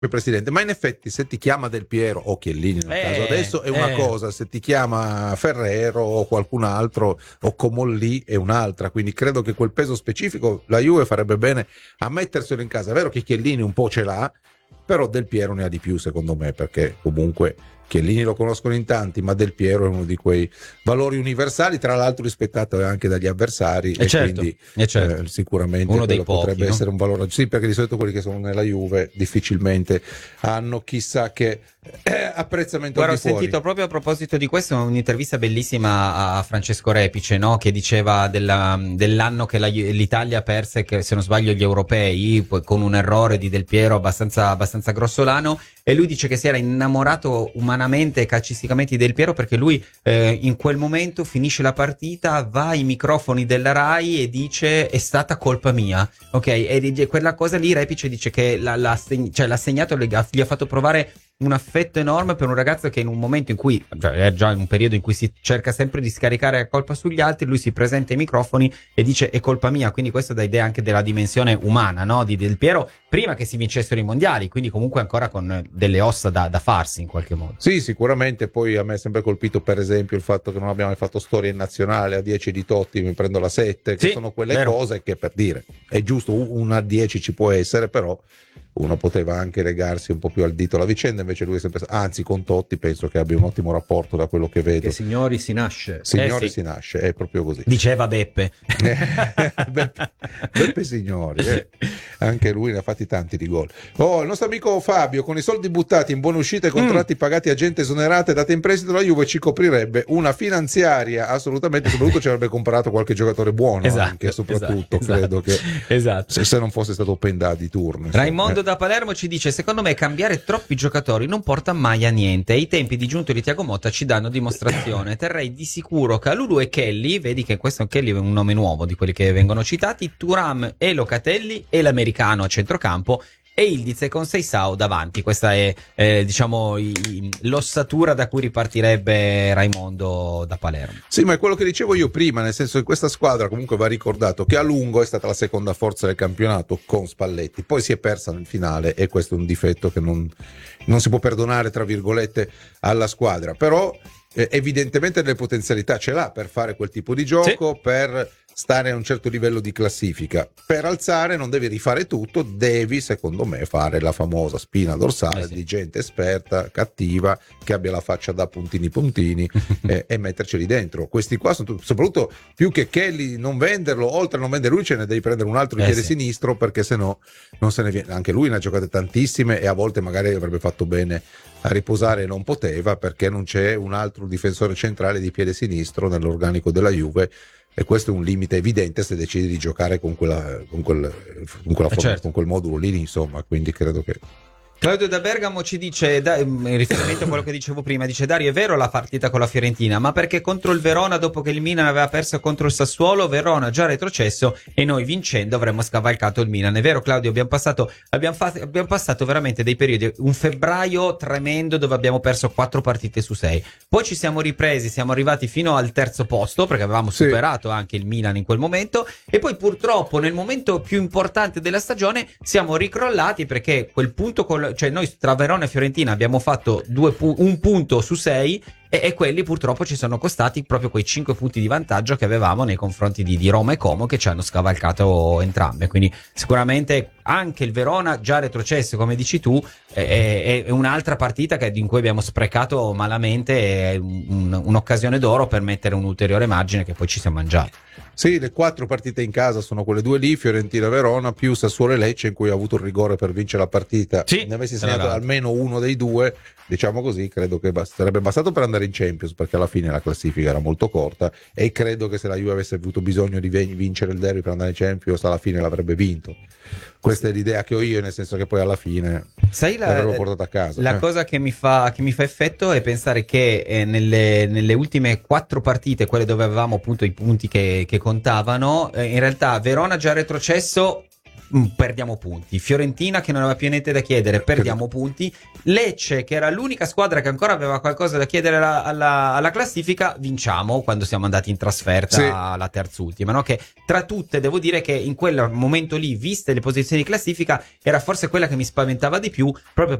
presidente, ma in effetti se ti chiama Del Piero o Chiellini nel caso adesso è una cosa, se ti chiama Ferrero o qualcun altro o Comolli è un'altra, quindi credo che quel peso specifico la Juve farebbe bene a metterselo in casa. È vero che Chiellini un po' ce l'ha, però Del Piero ne ha di più secondo me, perché comunque Chiellini lo conoscono in tanti, ma Del Piero è uno di quei valori universali, tra l'altro rispettato anche dagli avversari, quindi sicuramente uno dei pochi, potrebbe essere un valore. Sì, perché di solito quelli che sono nella Juve difficilmente hanno chissà che apprezzamento. Guarda, al di fuori. ho sentito proprio a proposito di questo un'intervista bellissima a Francesco Repice, no? Che diceva dell'anno che l'Italia perse, che se non sbaglio gli europei, poi con un errore di Del Piero abbastanza grossolano, e lui dice che si era innamorato umanamente e calcisticamente di Del Piero perché lui in quel momento finisce la partita, va ai microfoni della Rai e dice è stata colpa mia, ok? E quella cosa lì Repice dice che l'ha segnato, gli ha fatto provare un affetto enorme per un ragazzo che in un momento in cui, è già in un periodo in cui si cerca sempre di scaricare la colpa sugli altri, lui si presenta ai microfoni e dice è colpa mia, quindi questo dà idea anche della dimensione umana, no? Di Del Piero, prima che si vincessero i mondiali, quindi comunque ancora con delle ossa da farsi in qualche modo. Sì, sicuramente. Poi a me è sempre colpito per esempio il fatto che non abbiamo mai fatto storia in nazionale, a 10 di Totti mi prendo la 7, che sono quelle cose che, per dire, è giusto, una a 10 ci può essere, però uno poteva anche legarsi un po' più al dito la vicenda, invece lui è sempre, anzi con Totti penso che abbia un ottimo rapporto da quello che vedo. Che signori si nasce. Signori si nasce, è proprio così. Diceva Beppe. Beppe Signori, anche lui ne ha fatti tanti di gol. Il nostro amico Fabio, con i soldi buttati in buone uscite e contratti pagati a gente esonerata e date in prestito, la Juve ci coprirebbe una finanziaria assolutamente, soprattutto ci avrebbe comprato qualche giocatore buono, anche soprattutto credo che se non fosse stato Pendà di turno. Raimondo da Palermo ci dice: secondo me cambiare troppi giocatori non porta mai a niente, i tempi di giunto di Thiago Motta ci danno dimostrazione. Terrei di sicuro Kalulu e Kelly, vedi che questo Kelly è un nome nuovo di quelli che vengono citati, Thuram e Locatelli e l'americano a centrocampo e Ildiz con Seisao davanti. Questa è diciamo l'ossatura da cui ripartirebbe Raimondo da Palermo. Sì, ma è quello che dicevo io prima, nel senso che questa squadra comunque va ricordato che a lungo è stata la seconda forza del campionato con Spalletti, poi si è persa nel finale e questo è un difetto che non si può perdonare tra virgolette alla squadra, però evidentemente le potenzialità ce l'ha per fare quel tipo di gioco, per stare a un certo livello di classifica. Per alzare non devi rifare tutto, devi secondo me fare la famosa spina dorsale di gente esperta, cattiva, che abbia la faccia da puntini e metterceli dentro. Questi qua sono soprattutto, più che Kelly non venderlo, oltre a non vendere lui ce ne devi prendere un altro di piede sinistro, perché sennò non se ne viene. Anche lui ne ha giocate tantissime e a volte magari avrebbe fatto bene a riposare e non poteva, perché non c'è un altro difensore centrale di piede sinistro nell'organico della Juve. E questo è un limite evidente se decidi di giocare con quel modulo lì, insomma, quindi credo che... Claudio da Bergamo ci dice, in riferimento a quello che dicevo prima, dice: Dario, è vero la partita con la Fiorentina, ma perché contro il Verona, dopo che il Milan aveva perso contro il Sassuolo, Verona già retrocesso e noi vincendo avremmo scavalcato il Milan. È vero, Claudio, abbiamo passato veramente dei periodi, un febbraio tremendo dove abbiamo perso 4 partite su 6, poi ci siamo ripresi, siamo arrivati fino al terzo posto perché avevamo superato anche il Milan in quel momento, e poi purtroppo nel momento più importante della stagione siamo ricrollati, perché quel punto cioè noi tra Verona e Fiorentina abbiamo fatto un punto su 6 e quelli purtroppo ci sono costati proprio quei 5 punti di vantaggio che avevamo nei confronti di Roma e Como, che ci hanno scavalcato entrambe. Quindi sicuramente anche il Verona, già retrocesso come dici tu, è un'altra partita in cui abbiamo sprecato malamente un'occasione d'oro per mettere un ulteriore margine che poi ci siamo mangiati. Sì, le 4 partite in casa sono quelle 2 lì, Fiorentina e Verona, più Sassuolo e Lecce, in cui ha avuto il rigore per vincere la partita. Ne avessi segnato almeno uno dei due, diciamo così, credo che sarebbe bastato per andare in Champions, perché alla fine la classifica era molto corta e credo che se la Juve avesse avuto bisogno di vincere il derby per andare in Champions, alla fine l'avrebbe vinto. Questa è l'idea che ho io, nel senso che poi alla fine l'avrebbe portato a casa. La cosa che mi fa effetto è pensare che nelle ultime 4 partite, quelle dove avevamo appunto i punti che contavano, in realtà Verona già retrocesso perdiamo punti. Fiorentina che non aveva più niente da chiedere, perdiamo punti. Lecce che era l'unica squadra che ancora aveva qualcosa da chiedere alla classifica, vinciamo quando siamo andati in trasferta alla terzultima, no? Che tra tutte devo dire che in quel momento lì, viste le posizioni di classifica, era forse quella che mi spaventava di più, proprio